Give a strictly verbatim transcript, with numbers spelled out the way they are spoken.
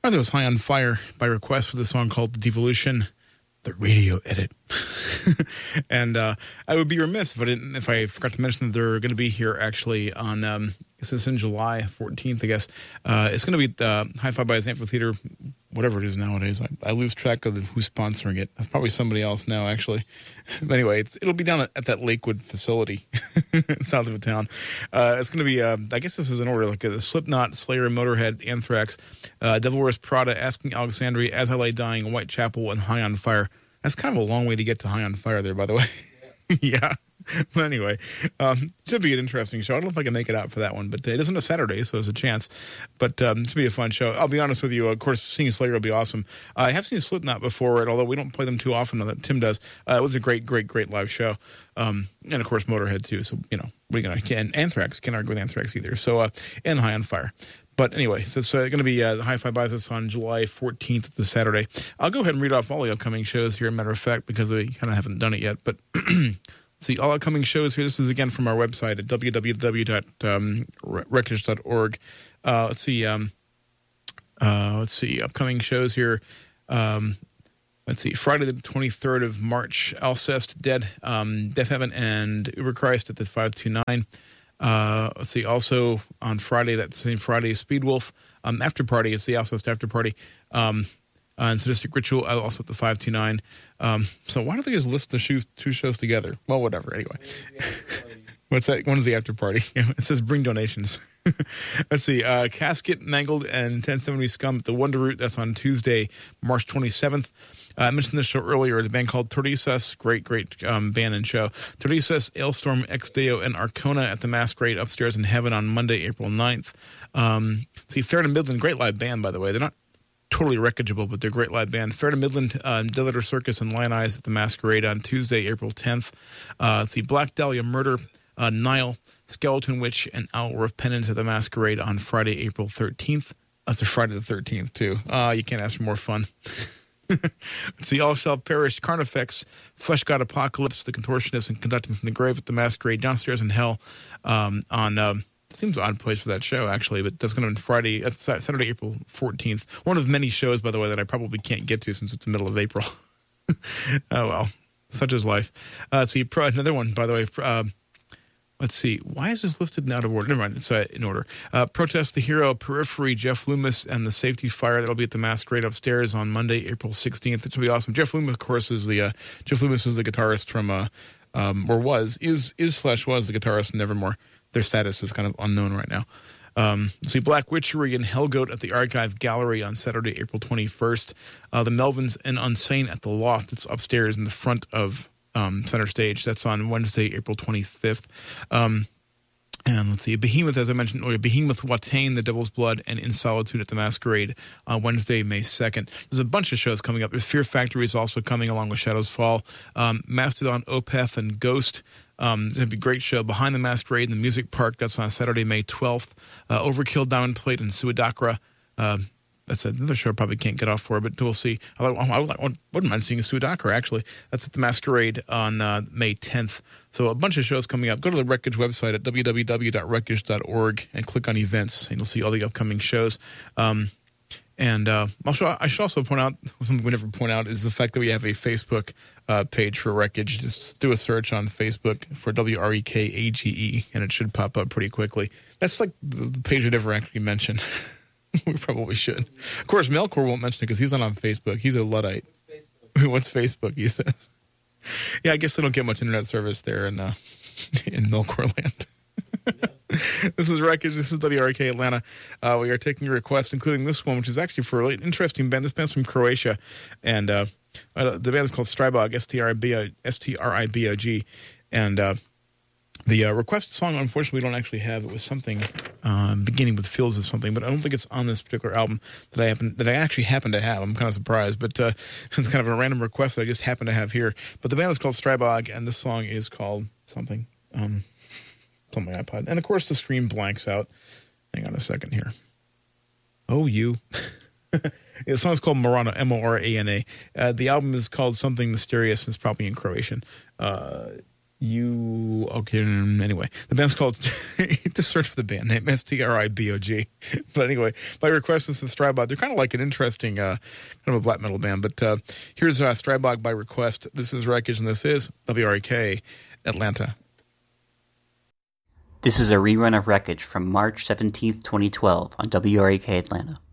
Right, there was High on Fire by request with a song called The Devolution, the radio edit. and uh, I would be remiss if I didn't, if I forgot to mention that they're going to be here actually on, um, this is in July fourteenth, I guess. Uh, it's going to be at uh, Hi-Fi by the Amphitheater, whatever it is nowadays. I, I lose track of the, who's sponsoring it. That's probably somebody else now, actually. But anyway, it's, it'll be down at, at that Lakewood facility south of the town. Uh, it's going to be, uh, I guess this is in order, like a Slipknot, Slayer, Motorhead, Anthrax, uh, Devil Wears Prada, Asking Alexandria, As I Lay Dying, Whitechapel, and High on Fire. That's kind of a long way to get to High on Fire there, by the way. yeah. But anyway, um, should be an interesting show. I don't know if I can make it out for that one, but it isn't a Saturday, so there's a chance. But um, it should be a fun show. I'll be honest with you. Of course, seeing Slayer will be awesome. Uh, I have seen Slipknot before, and although we don't play them too often, that Tim does, uh, it was a great, great, great live show. Um, and of course, Motorhead too. So you know, we're gonna and Anthrax can't argue with Anthrax either. So uh, and High on Fire. But anyway, so it's uh, going to be uh, the Hi-Fi Buys Us on July fourteenth, the Saturday. I'll go ahead and read off all the upcoming shows here, matter of fact, because we kind of haven't done it yet. But see, all upcoming shows here. This is, again, from our website at w w w dot wreckage dot org. Uh, let's see. Um, uh, let's see. Upcoming shows here. Um, let's see. Friday the twenty-third of March, Alcest, Dead, um, Death Heaven, and Uber Christ at the five two nine. Uh, let's see. Also on Friday, that same Friday, Speedwolf um, After Party. It's the Alcest After Party. Um, uh, and Sadistic Ritual also at the five two nine. Um, so why don't they just list the shoes, two shows together? Well, whatever. Anyway, what's that? When is the after party? It says bring donations. Let's see. Uh, Casket, Mangled, and ten seventy Scum at the Wonder Root. That's on Tuesday, March twenty-seventh. Uh, I mentioned this show earlier. The band called Tortoisas, great, great um, band and show. Tortoisas, Ailstorm, Ex Deo, and Arcona at the Masquerade upstairs in Heaven on Monday, April ninth. Um, see, Third and Midland, great live band, by the way. They're not totally wreckageable, but they're a great live band. Third and Midland, uh, Dilliter Circus, and Lion Eyes at the Masquerade on Tuesday, April tenth. Uh, let's see, Black Dahlia Murder, uh, Nile, Skeleton Witch, and Hour of Penance at the Masquerade on Friday, April thirteenth. That's a Friday the thirteenth, too. Uh, you can't ask for more fun. Let's see, All Shall Perish, Carnifex, Flesh God Apocalypse, The Contortionist, and Conducting from the Grave at the Masquerade, Downstairs in Hell um, on, um, it seems an odd place for that show, actually, but that's going to be Friday, that's Saturday, April fourteenth. One of many shows, by the way, that I probably can't get to since it's the middle of April. Oh, well, such is life. Uh, let's see, another one, by the way, uh, let's see. Why is this listed out of order? Never mind. It's uh, in order. Uh, Protest the Hero, Periphery, Jeff Loomis, and the Safety Fire. That'll be at the Masquerade upstairs on Monday, April sixteenth. It should be awesome. Jeff Loomis, of course, is the uh, Jeff Loomis is the guitarist from, uh, um, or was is is slash was the guitarist from Nevermore. Their status is kind of unknown right now. Um, see, Black Witchery and Hellgoat at the Archive Gallery on Saturday, April twenty-first. Uh, the Melvins and Unsane at the Loft. It's upstairs in the front of Um, center stage. That's on Wednesday, April twenty-fifth. Um, and let's see, Behemoth, as I mentioned earlier, Behemoth, Watain, The Devil's Blood, and In Solitude at the Masquerade on Wednesday, May second. There's a bunch of shows coming up. There's Fear Factory is also coming along with Shadows Fall. Um, Mastodon, Opeth, and Ghost. Um, it's going to be a great show. Behind the Masquerade in the Music Park. That's on Saturday, May twelfth. Uh, Overkill, Diamond Plate, and Suidakra. Uh, That's another show I probably can't get off for, but we'll see. I, I, would, I wouldn't mind seeing Suidakra, actually. That's at the Masquerade on uh, May tenth. So a bunch of shows coming up. Go to the Wreckage website at w w w dot wreckage dot org and click on events, and you'll see all the upcoming shows. Um, and uh, also, I should also point out, something we never point out, is the fact that we have a Facebook uh, page for Wreckage. Just do a search on Facebook for W R E K A G E, and it should pop up pretty quickly. That's like the, the page I never actually mentioned. We probably should. Of course, Melkor won't mention it because he's not on Facebook. He's a Luddite. What's Facebook? What's Facebook, he says. Yeah, I guess they don't get much internet service there in uh, in Melkor land. Yeah. This is Wreckage. This is W R K Atlanta. Uh, we are taking a request, including this one, which is actually for an interesting band. This band's from Croatia, and uh, uh, the band is called Strybog, S T R I B O G, and uh, the uh, request song, unfortunately, we don't actually have. It was something um, beginning with Fields of something, but I don't think it's on this particular album that I happen that I actually happen to have. I'm kind of surprised, but uh, it's kind of a random request that I just happen to have here. But the band is called Strybog, and this song is called something. Um, it's on my iPod. And, of course, the screen blanks out. Hang on a second here. Oh, you. Yeah, the song is called Morana, M O R A N A. Uh, the album is called Something Mysterious, and it's probably in Croatian. Uh You okay? Anyway, the band's called. Just search for the band name. S T R I B O G. But anyway, by request, this is Strybog. They're kind of like an interesting, uh, kind of a black metal band. But uh, here's uh, Strybog by request. This is Wreckage, and this is W R A K Atlanta. This is a rerun of Wreckage from March seventeenth, twenty twelve on W R A K Atlanta.